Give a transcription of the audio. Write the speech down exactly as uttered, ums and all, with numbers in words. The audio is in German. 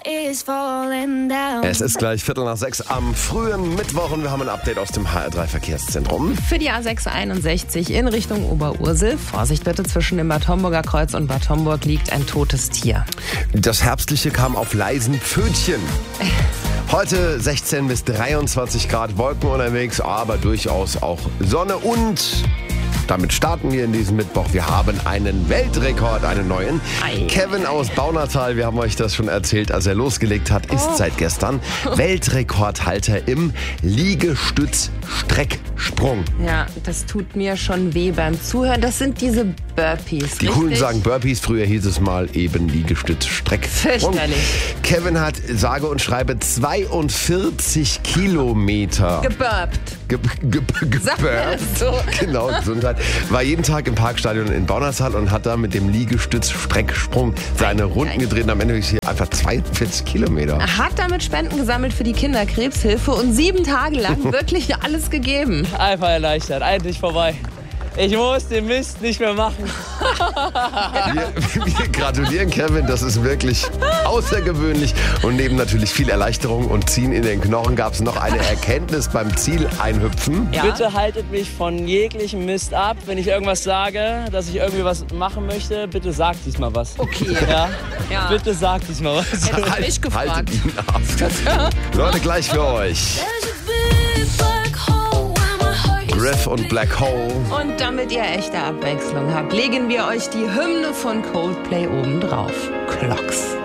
is falling down. Es ist gleich Viertel nach sechs am frühen Mittwoch und wir haben ein Update aus dem H R drei Verkehrszentrum. Für die A sechs einundsechzig in Richtung Oberursel. Vorsicht bitte, zwischen dem Bad Homburger Kreuz und Bad Homburg liegt ein totes Tier. Das Herbstliche kam auf leisen Pfötchen. Heute sechzehn bis dreiundzwanzig Grad, Wolken unterwegs, aber durchaus auch Sonne und damit starten wir in diesem Mittwoch. Wir haben einen Weltrekord, einen neuen. Ei. Kevin aus Baunatal, wir haben euch das schon erzählt, als er losgelegt hat, ist Oh. seit gestern Weltrekordhalter im Liegestütz-Strecksprung. Ja, das tut mir schon weh beim Zuhören. Das sind diese Burpees, Die richtig? Coolen sagen Burpees, früher hieß es mal eben Liegestütz-Strecksprung. Fürchterlich. Kevin hat sage und schreibe zweiundvierzig Kilometer Geburpt. ge ge ge Sagt man geburpt. das so? Genau, Gesundheit. War jeden Tag im Parkstadion in Baunatal und hat da mit dem Liegestütz-Strecksprung seine Runden gedreht. Und am Ende ist hier einfach zweiundvierzig Kilometer. Hat damit Spenden gesammelt für die Kinderkrebshilfe und sieben Tage lang wirklich alles gegeben. Einfach erleichtert, endlich vorbei. Ich muss den Mist nicht mehr machen. Wir, wir gratulieren Kevin, das ist wirklich außergewöhnlich. Und neben natürlich viel Erleichterung und Ziehen in den Knochen gab es noch eine Erkenntnis beim Ziel einhüpfen. Ja. Bitte haltet mich von jeglichem Mist ab. Wenn ich irgendwas sage, dass ich irgendwie was machen möchte, bitte sagt diesmal was. Okay. Ja? Ja. Bitte sagt diesmal was. Hättest du mich gefragt. Haltet ihn ab. Leute, gleich für euch. There's a big black hole where my heart used Griff to und be. Black Hole. Und damit ihr echte Abwechslung habt, legen wir euch die Hymne von Coldplay oben drauf. Clocks.